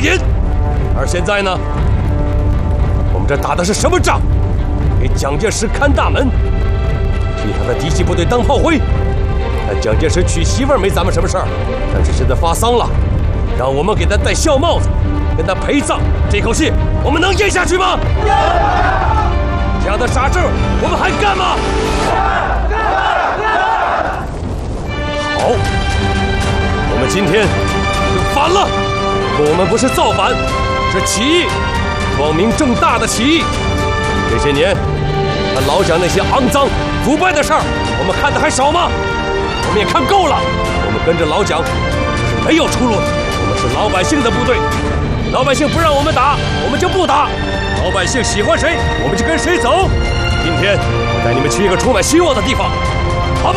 引。而现在呢，我们这打的是什么仗？给蒋介石看大门，替他的嫡系部队当炮灰。但蒋介石娶媳妇儿没咱们什么事儿，但是现在发丧了，让我们给他戴孝帽子，跟他陪葬，这口气我们能咽下去吗？这样的傻事我们还干吗？好，我们今天就反了。我们不是造反，是起义，光明正大的起义。这些年，他老蒋那些肮脏腐败的事儿，我们看的还少吗？我们也看够了。我们跟着老蒋是没有出路的。我们是老百姓的部队，老百姓不让我们打，我们就不打；老百姓喜欢谁，我们就跟谁走。今天我带你们去一个充满希望的地方。